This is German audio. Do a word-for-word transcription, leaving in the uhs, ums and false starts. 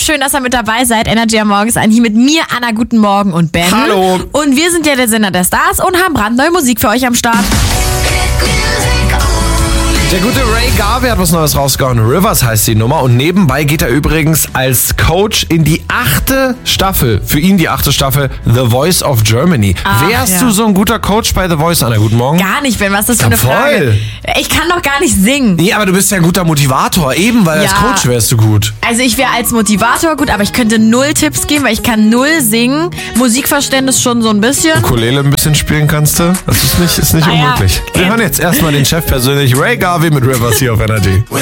schön, dass ihr mit dabei seid. Energy am Morgen ist an hier mit mir, Anna, guten Morgen und Ben. Hallo. Und wir sind ja der Sender der Stars und haben brandneue Musik für euch am Start. Der gute Ray Garvey hat was Neues rausgehauen. Rivers heißt die Nummer. Und nebenbei geht er übrigens als Coach in die achte Staffel. Für ihn die achte Staffel The Voice of Germany. Ach, Wärst ja. du so ein guter Coach bei The Voice, Anna? Guten Morgen. Gar nicht, Ben, was ist das für Ja, eine Frage? voll. Ich kann doch gar nicht singen. Nee, aber du bist ja ein guter Motivator. Eben, weil Ja. als Coach wärst du gut. Also ich wäre als Motivator gut, aber ich könnte null Tipps geben, weil ich kann null singen. Musikverständnis schon so ein bisschen. Ukulele ein bisschen spielen kannst du? Das ist nicht, ist nicht Ah, ja. unmöglich. Wir hören jetzt erstmal den Chef persönlich, Ray Garvey mit Rivers hier auf Energy.